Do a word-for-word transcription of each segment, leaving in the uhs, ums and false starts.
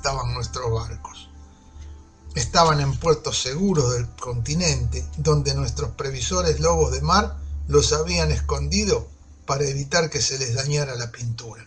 estaban nuestros barcos. Estaban en puertos seguros del continente, donde nuestros previsores lobos de mar los habían escondido para evitar que se les dañara la pintura.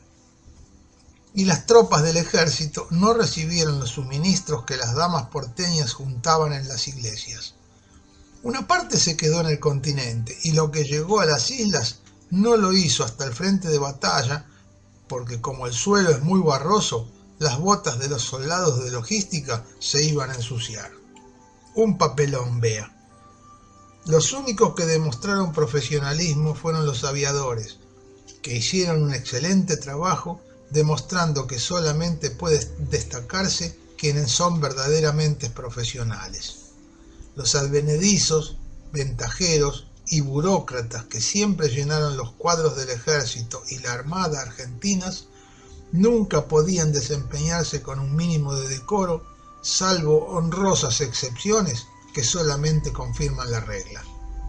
Y las tropas del ejército no recibieron los suministros que las damas porteñas juntaban en las iglesias. Una parte se quedó en el continente y lo que llegó a las islas no lo hizo hasta el frente de batalla, porque como el suelo es muy barroso, las botas de los soldados de logística se iban a ensuciar. Un papelón, vea. Los únicos que demostraron profesionalismo fueron los aviadores, que hicieron un excelente trabajo demostrando que solamente puede destacarse quienes son verdaderamente profesionales. Los advenedizos, ventajeros y burócratas que siempre llenaron los cuadros del ejército y la armada argentinas nunca podían desempeñarse con un mínimo de decoro, salvo honrosas excepciones que solamente confirman la regla.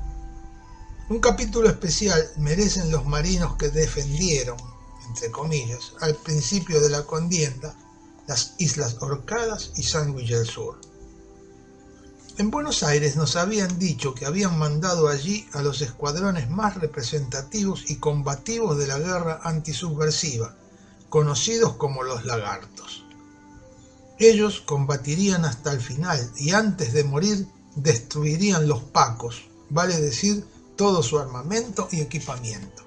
Un capítulo especial merecen los marinos que defendieron, entre comillas, al principio de la contienda, las Islas Orcadas y Sandwich del Sur. En Buenos Aires nos habían dicho que habían mandado allí a los escuadrones más representativos y combativos de la guerra antisubversiva, conocidos como los Lagartos. Ellos combatirían hasta el final y antes de morir destruirían los pacos, vale decir, todo su armamento y equipamiento.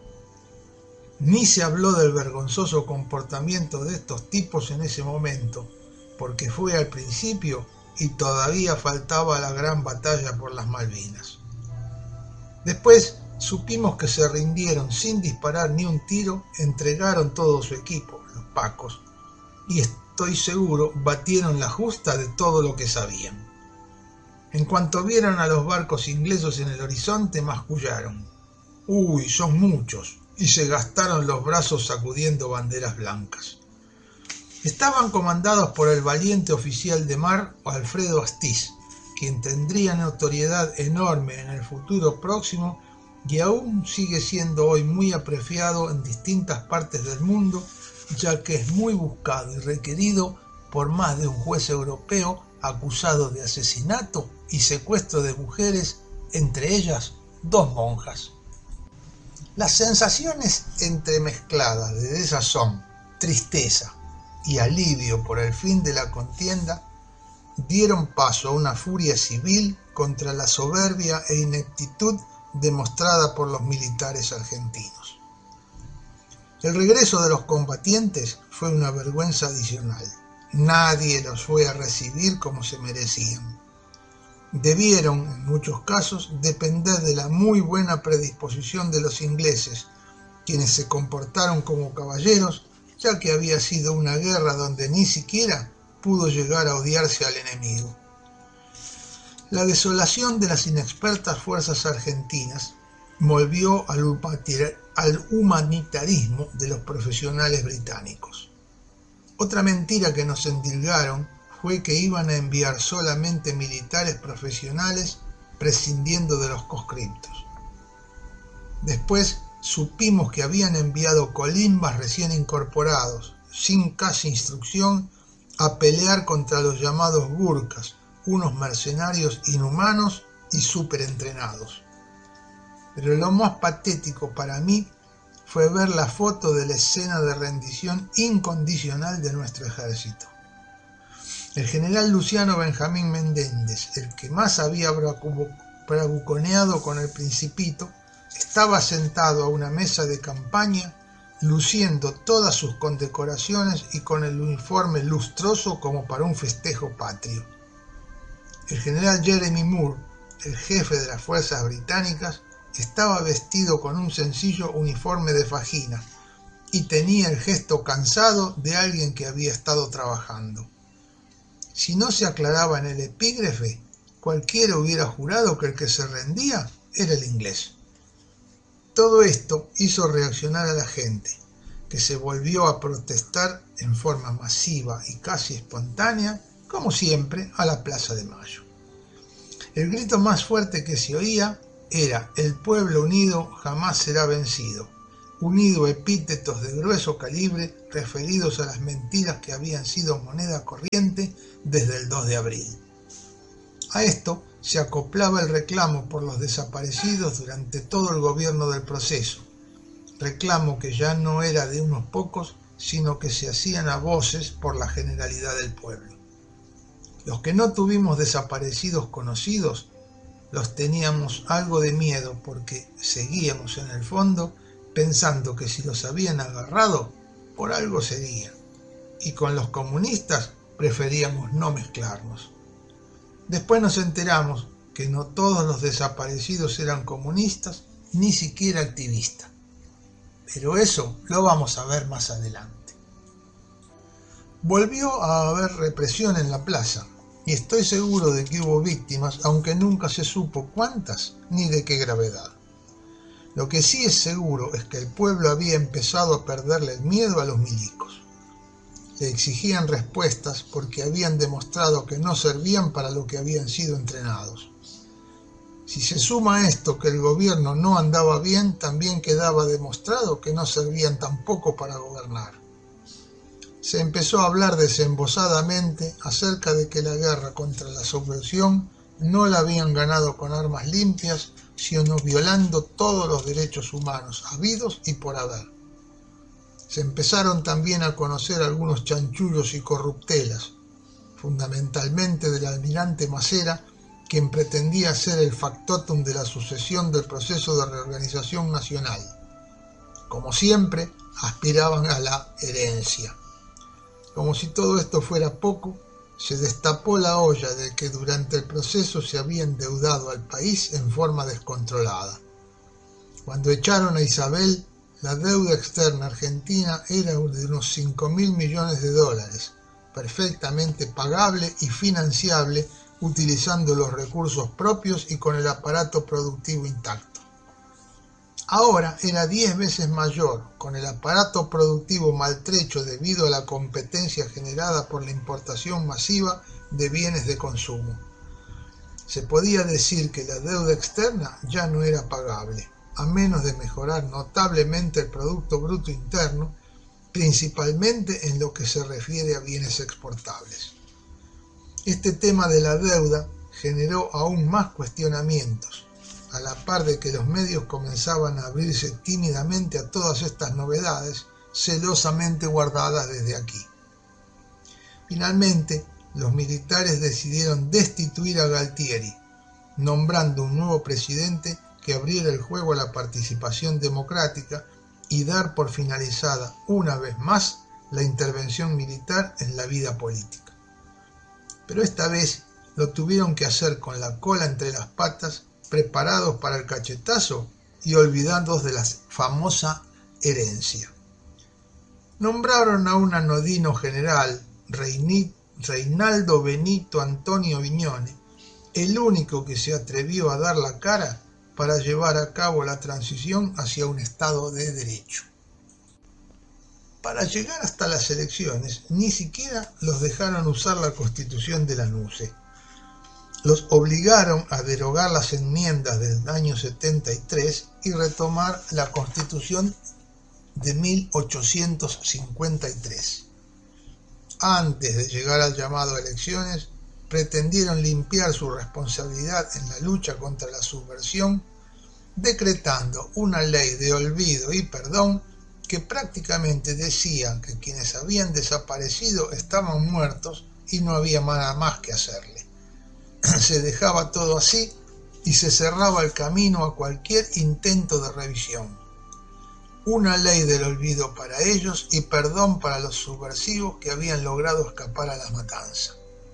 Ni se habló del vergonzoso comportamiento de estos tipos en ese momento, porque fue al principio y todavía faltaba la gran batalla por las Malvinas. Después supimos que se rindieron sin disparar ni un tiro, entregaron todo su equipo, los pacos, y estoy seguro batieron la justa de todo lo que sabían. En cuanto vieron a los barcos ingleses en el horizonte, mascullaron: «Uy, son muchos», y se gastaron los brazos sacudiendo banderas blancas. Estaban comandados por el valiente oficial de mar Alfredo Astiz, quien tendría notoriedad enorme en el futuro próximo y aún sigue siendo hoy muy apreciado en distintas partes del mundo, ya que es muy buscado y requerido por más de un juez europeo acusado de asesinato y secuestro de mujeres, entre ellas dos monjas. Las sensaciones entremezcladas de desazón, tristeza y alivio por el fin de la contienda dieron paso a una furia civil contra la soberbia e ineptitud demostrada por los militares argentinos. El regreso de los combatientes fue una vergüenza adicional. Nadie los fue a recibir como se merecían. Debieron, en muchos casos, depender de la muy buena predisposición de los ingleses, quienes se comportaron como caballeros, ya que había sido una guerra donde ni siquiera pudo llegar a odiarse al enemigo. La desolación de las inexpertas fuerzas argentinas volvió al humanitarismo de los profesionales británicos. Otra mentira que nos endilgaron fue que iban a enviar solamente militares profesionales prescindiendo de los conscriptos. Después supimos que habían enviado colimbas recién incorporados, sin casi instrucción, a pelear contra los llamados gurkas, unos mercenarios inhumanos y superentrenados. Pero lo más patético para mí fue ver la foto de la escena de rendición incondicional de nuestro ejército. El general Luciano Benjamín Menéndez, el que más había bravuconeado con el Principito, estaba sentado a una mesa de campaña, luciendo todas sus condecoraciones y con el uniforme lustroso como para un festejo patrio. El general Jeremy Moore, el jefe de las fuerzas británicas, estaba vestido con un sencillo uniforme de fajina y tenía el gesto cansado de alguien que había estado trabajando. Si no se aclaraba en el epígrafe, cualquiera hubiera jurado que el que se rendía era el inglés. Todo esto hizo reaccionar a la gente, que se volvió a protestar en forma masiva y casi espontánea, como siempre, a la Plaza de Mayo. El grito más fuerte que se oía era: «El pueblo unido jamás será vencido», unido a epítetos de grueso calibre referidos a las mentiras que habían sido moneda corriente desde el dos de abril. A esto se acoplaba el reclamo por los desaparecidos durante todo el gobierno del proceso, reclamo que ya no era de unos pocos, sino que se hacían a voces por la generalidad del pueblo. Los que no tuvimos desaparecidos conocidos, los teníamos algo de miedo porque seguíamos en el fondo pensando que si los habían agarrado, por algo sería, y con los comunistas preferíamos no mezclarnos. Después nos enteramos que no todos los desaparecidos eran comunistas, ni siquiera activistas. Pero eso lo vamos a ver más adelante. Volvió a haber represión en la plaza, y estoy seguro de que hubo víctimas, aunque nunca se supo cuántas ni de qué gravedad. Lo que sí es seguro es que el pueblo había empezado a perderle el miedo a los milicos. Le exigían respuestas porque habían demostrado que no servían para lo que habían sido entrenados. Si se suma a esto que el gobierno no andaba bien, también quedaba demostrado que no servían tampoco para gobernar. Se empezó a hablar desembosadamente acerca de que la guerra contra la subversión no la habían ganado con armas limpias, sino violando todos los derechos humanos habidos y por haber. Se empezaron también a conocer algunos chanchullos y corruptelas, fundamentalmente del almirante Macera, quien pretendía ser el factotum de la sucesión del proceso de reorganización nacional. Como siempre, aspiraban a la herencia. Como si todo esto fuera poco, se destapó la olla de que durante el proceso se había endeudado al país en forma descontrolada. Cuando echaron a Isabel, la deuda externa argentina era de unos cinco mil millones de dólares, perfectamente pagable y financiable utilizando los recursos propios y con el aparato productivo intacto. Ahora era diez veces mayor, con el aparato productivo maltrecho debido a la competencia generada por la importación masiva de bienes de consumo. Se podía decir que la deuda externa ya no era pagable, a menos de mejorar notablemente el Producto Bruto Interno, principalmente en lo que se refiere a bienes exportables. Este tema de la deuda generó aún más cuestionamientos, a la par de que los medios comenzaban a abrirse tímidamente a todas estas novedades, celosamente guardadas desde aquí. Finalmente, los militares decidieron destituir a Galtieri, nombrando un nuevo presidente que abriera el juego a la participación democrática y dar por finalizada una vez más la intervención militar en la vida política. Pero esta vez lo tuvieron que hacer con la cola entre las patas, preparados para el cachetazo y olvidados de la famosa herencia. Nombraron a un anodino general, Reinaldo Benito Antonio Viñone, el único que se atrevió a dar la cara para llevar a cabo la transición hacia un Estado de Derecho. Para llegar hasta las elecciones, ni siquiera los dejaron usar la Constitución de Lanuse. Los obligaron a derogar las enmiendas del año setenta y tres y retomar la Constitución de mil ochocientos cincuenta y tres. Antes de llegar al llamado a elecciones, pretendieron limpiar su responsabilidad en la lucha contra la subversión, decretando una ley de olvido y perdón que prácticamente decía que quienes habían desaparecido estaban muertos y no había nada más que hacerle. Se dejaba todo así y se cerraba el camino a cualquier intento de revisión. Una ley del olvido para ellos y perdón para los subversivos que habían logrado escapar a la matanza.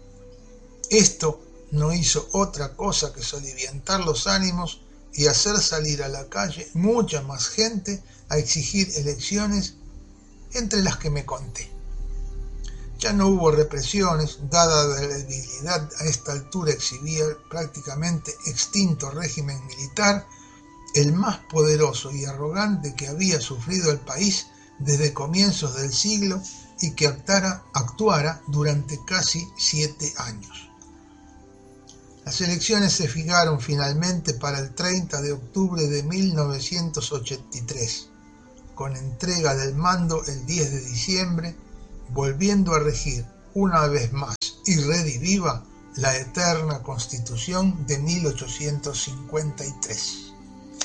Esto no hizo otra cosa que soliviantar los ánimos y hacer salir a la calle mucha más gente a exigir elecciones, entre las que me conté. Ya no hubo represiones, dada la debilidad a esta altura exhibía el prácticamente extinto régimen militar, el más poderoso y arrogante que había sufrido el país desde comienzos del siglo y que actuara, actuara durante casi siete años. Las elecciones se fijaron finalmente para el treinta de octubre de mil novecientos ochenta y tres, con entrega del mando el diez de diciembre, volviendo a regir una vez más y rediviva la eterna Constitución de mil ochocientos cincuenta y tres.